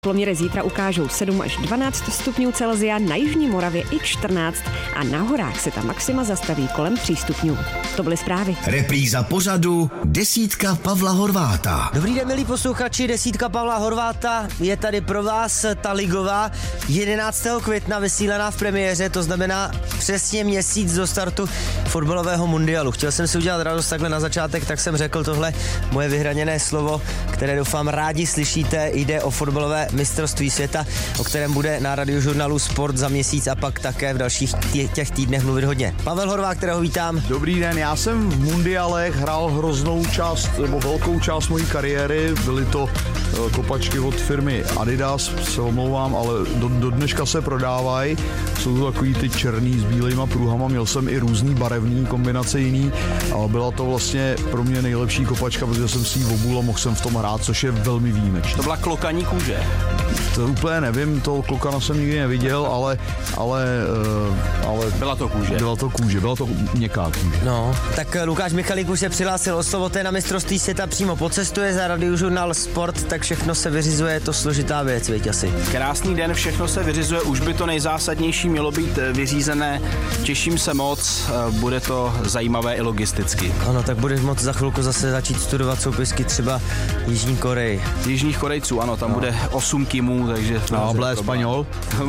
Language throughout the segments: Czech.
Teploměry zítra ukážou 7 až 12 stupňů Celsia, na jižní Moravě i 14 a na horách se ta maxima zastaví kolem 3 stupňů. To byly zprávy. Repríza pořadu Desítka Pavla Horváta. Dobrý den, milí posluchači, Desítka Pavla Horváta je tady pro vás, ta ligová, 11. května vysílaná v premiéře, to znamená přesně měsíc do startu fotbalového mundialu. Chtěl jsem si udělat radost takhle na začátek, tak jsem řekl tohle moje vyhraněné slovo, které doufám rádi slyšíte. Jde o fotbalové mistrovství světa, o kterém bude na Radiožurnálu Sport za měsíc a pak také v dalších těch týdnech mluvit hodně. Pavel Horvát, kterého vítám. Dobrý den, já jsem v mundialech hrál hroznou část, nebo velkou část mojí kariéry, byly to kopačky od firmy Adidas, se omlouvám, ale do dneška se prodávají, jsou to takový ty černý s bílejma pruhama, měl jsem i různý barevný kombinace jiný, ale byla to vlastně pro mě nejlepší kopačka, protože jsem si ji obul a mohl jsem v tom hrát, což je velmi výjimečné. To byla klokaní kůže. To úplně nevím, toho klokana jsem nikdy neviděl, ale Byla to kůže. Byla to měkká kůže. No, tak Lukáš Michalík už se přihlásil o slovo, na mistrovství světa přímo pocestuje za Radiožurnál Sport, tak všechno se vyřizuje, je to složitá věc, věď asi. Krásný den, všechno se vyřizuje, už by to nejzásadnější mělo být vyřízené. Těším se moc, bude to zajímavé i logisticky. Ano, tak budeš moct za chvilku zase začít studovat soupisky třeba Jižní Koreji. Jižních Korejců, ano, tam bude 8 kimů, takže... No, blé Španěl?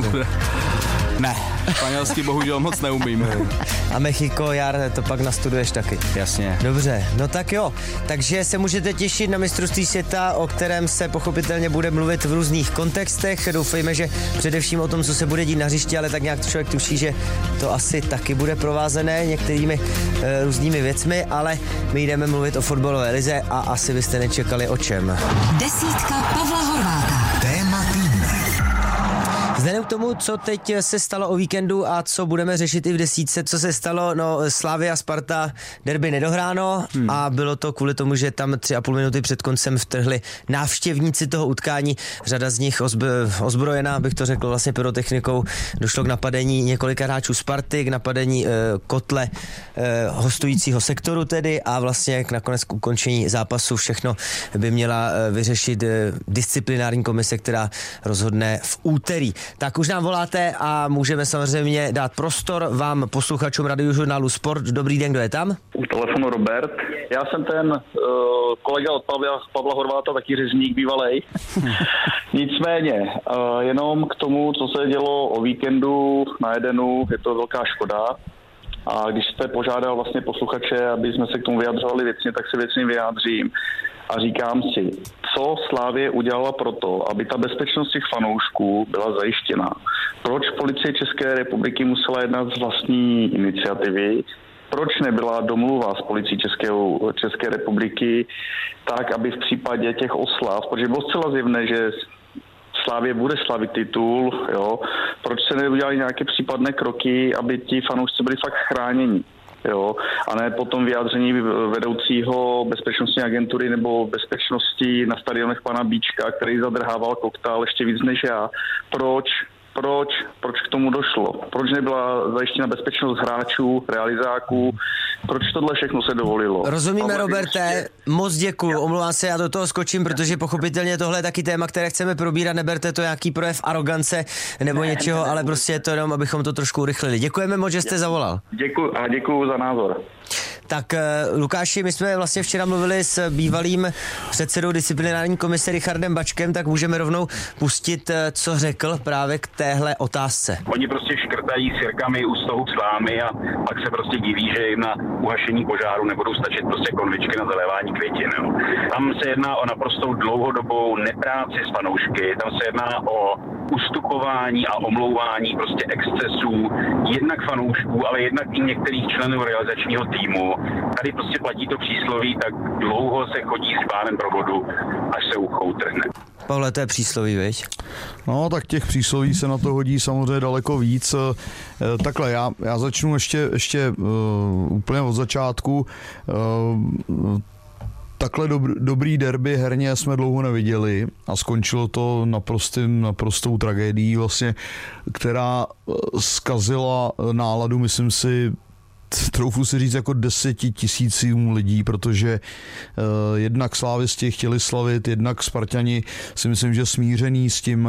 Ne, španělsky bohužel moc neumím. A Mexiko, Jar, to pak nastuduješ taky. Jasně. Dobře, no tak jo. Takže se můžete těšit na mistrovství světa, o kterém se pochopitelně bude mluvit v různých kontextech. Doufejme, že především o tom, co se bude dít na hřišti, ale tak nějak člověk tuší, že to asi taky bude provázené některými různými věcmi, ale my jdeme mluvit o fotbalové lize a asi byste nečekali o čem. Desítka Pavla Horváta. Téma týdne. Vzhledem k tomu, co teď se stalo o víkendu a co budeme řešit i v desítce, co se stalo, no Slavia Sparta derby nedohráno a bylo to kvůli tomu, že tam 3,5 minuty před koncem vtrhli návštěvníci toho utkání, řada z nich ozbrojená, bych to řekl, vlastně pyrotechnikou, došlo k napadení několika hráčů Sparty, k napadení kotle hostujícího sektoru tedy a vlastně nakonec k ukončení zápasu všechno by měla vyřešit disciplinární komise, která rozhodne v úterý. Tak už nám voláte a můžeme samozřejmě dát prostor vám, posluchačům Radiožurnálu Sport. Dobrý den, kdo je tam? U telefonu Robert. Já jsem ten kolega od Pavla Horváta, taky řezník bývalej. Nicméně, jenom k tomu, co se dělo o víkendu na Edenu, je to velká škoda. A když jste požádal vlastně posluchače, aby jsme se k tomu vyjadřovali věcně, tak se věcně vyjádřím. A říkám si, co Slavie udělala proto, aby ta bezpečnost těch fanoušků byla zajištěna. Proč policie České republiky musela jednat z vlastní iniciativy? Proč nebyla domluva s policií České republiky tak, aby v případě těch oslav, protože bylo zcela zjevné, že Slavie bude slavit titul, jo? Proč se neudělali nějaké případné kroky, aby ti fanoušci byli fakt chráněni? Jo, a ne potom vyjádření vedoucího bezpečnostní agentury nebo bezpečnosti na stadionech pana Bíčka, který zadrhával koktál ještě víc než já. Proč k tomu došlo? Proč nebyla zajištěna bezpečnost hráčů, realizáků? Proč tohle všechno se dovolilo? Rozumíme, Roberte, moc děkuju. Omlouvám se, já do toho skočím, protože pochopitelně tohle je taky téma, které chceme probírat. Neberte to nějaký projev arogance nebo něčeho, ale prostě je to jenom, abychom to trošku urychlili. Děkujeme moc, že jste zavolal. Děkuju za názor. Tak Lukáši, my jsme vlastně včera mluvili s bývalým předsedou disciplinární komise Richardem Bačkem, tak můžeme rovnou pustit, co řekl právě k téhle otázce. Oni prostě škrtají sirkami u stohu s vámi a pak se prostě diví, že jim na uhašení požáru nebudou stačit prostě konvičky na zalévání květin. Jo. Tam se jedná o naprostou dlouhodobou nepráci s fanoušky, tam se jedná o ustupování a omlouvání prostě excesů jednak fanoušků, ale jednak i některých členů realizačního týmu. Tady prostě platí to přísloví, tak dlouho se chodí s pánem pro vodu, až se ucho utrhne. Pavle, to je přísloví, viď? No, tak těch přísloví se na to hodí samozřejmě daleko víc. Takhle, já začnu ještě úplně od začátku. Takhle dobrý derby herně jsme dlouho neviděli a skončilo to naprostou tragédií, vlastně, která zkazila náladu, myslím si, troufu si říct jako 10 000 lidí, protože jednak slávisti chtěli slavit, jednak Sparťani si myslím, že smíření s tím